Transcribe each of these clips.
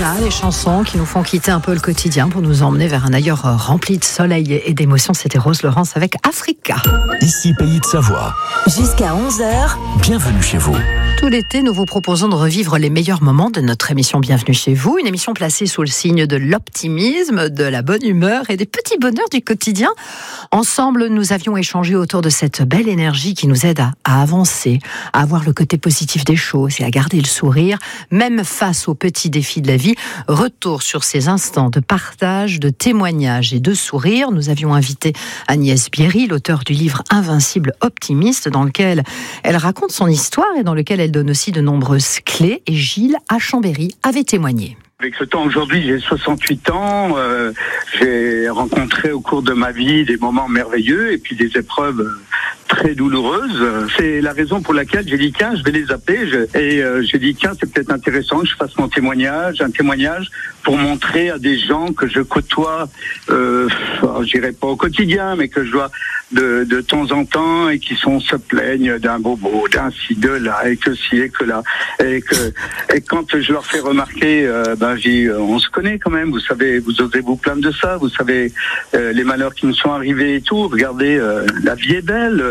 Voilà, les chansons qui nous font quitter un peu le quotidien pour nous emmener vers un ailleurs rempli de soleil et d'émotions. C'était Rose Laurence avec Africa. Ici, Pays de Savoie. Jusqu'à 11h. Bienvenue chez vous. Tout l'été, nous vous proposons de revivre les meilleurs moments de notre émission Bienvenue chez vous. Une émission placée sous le signe de l'optimisme, de la bonne humeur et des petits bonheurs du quotidien. Ensemble, nous avions échangé autour de cette belle énergie qui nous aide à avancer, à avoir le côté positif des choses et à garder le sourire, même face aux petits défis de la vie. Retour sur ces instants de partage, de témoignage et de sourire. Nous avions invité Agnès Bierry, l'auteure du livre Invincible Optimiste, dans lequel elle raconte son histoire et dans lequel elle donne aussi de nombreuses clés. Et Gilles à Chambéry avait témoigné. Avec le temps, aujourd'hui, j'ai 68 ans. J'ai rencontré au cours de ma vie des moments merveilleux et puis des épreuves très douloureuses. C'est la raison pour laquelle j'ai dit tiens, je vais les appeler. J'ai dit tiens, c'est peut-être intéressant que je fasse mon témoignage, un témoignage pour montrer à des gens que je côtoie, je dirais pas au quotidien, mais que je vois de temps en temps et qui se plaignent d'un bobo, d'un ci, de là, et que ci et que là, et quand je leur fais remarquer, on se connaît quand même. Vous savez, vous osez vous plaindre de ça. Vous savez les malheurs qui nous sont arrivés et tout. Regardez, la vie est belle.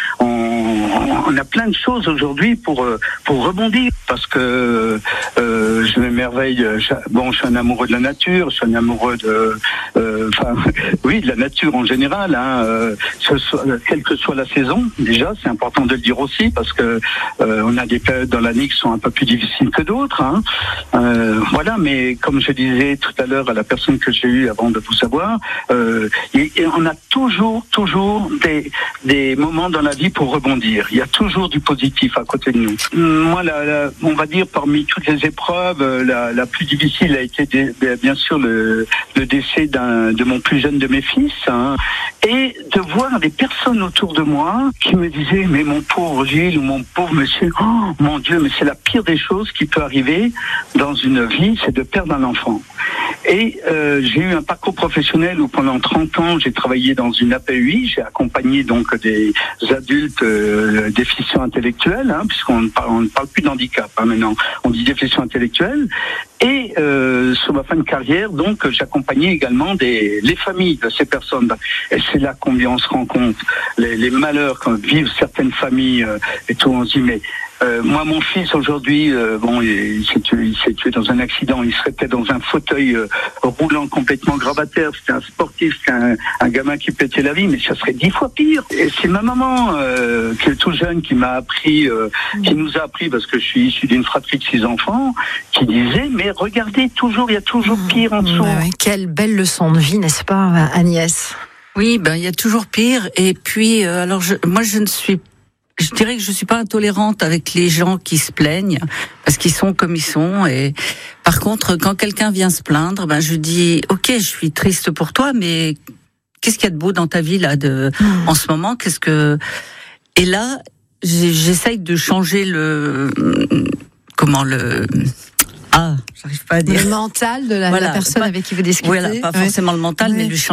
On a plein de choses aujourd'hui pour rebondir parce que je m'émerveille. Je suis un amoureux de la nature. Je suis un amoureux de la nature en général. Quelle que soit la saison, déjà, c'est important de le dire aussi parce que on a des périodes dans l'année qui sont un peu plus difficiles que d'autres. Voilà, mais comme je disais tout à l'heure à la personne que j'ai eue avant de vous savoir, on a toujours des moments dans la vie pour rebondir. Il y a toujours du positif à côté de nous. Moi, on va dire parmi toutes les épreuves, la plus difficile a été bien sûr le décès de mon plus jeune de mes fils, et de voir des personnes autour de moi qui me disaient mais mon pauvre Gilles ou mon pauvre monsieur, oh mon Dieu, mais c'est la pire des choses qui peut arriver dans une vie, c'est de perdre un enfant. Et j'ai eu un parcours professionnel où pendant 30 ans j'ai travaillé dans une APUI, j'ai accompagné donc des adultes déficients intellectuels, puisqu'on ne parle plus d'handicap maintenant, on dit déficients intellectuels. Et sur ma fin de carrière, donc j'accompagnais également les familles de ces personnes. Et c'est là combien on se rend compte les malheurs que vivent certaines familles et tout. On se dit mais moi, mon fils aujourd'hui, il s'est tué dans un accident. Il serait peut-être dans un fauteuil roulant complètement grabataire. C'était un sportif, c'était un gamin qui pétait la vie, mais ça serait 10 fois pire. Et c'est ma maman, qui est tout jeune, qui m'a appris, qui nous a appris, parce que je suis issu d'une fratrie de 6 enfants, qui disait mais regardez, il y a toujours pire en dessous. Ouais. Quelle belle leçon de vie, n'est-ce pas, Agnès? Oui, il y a toujours pire. Et puis, je dirais que je suis pas intolérante avec les gens qui se plaignent parce qu'ils sont comme ils sont. Et par contre, quand quelqu'un vient se plaindre, je dis ok, je suis triste pour toi, mais qu'est-ce qu'il y a de beau dans ta vie là en ce moment? Et là, j'essaye de changer j'arrive pas à dire. Le mental de la personne avec qui vous discutez. Voilà, pas forcément le mental, mais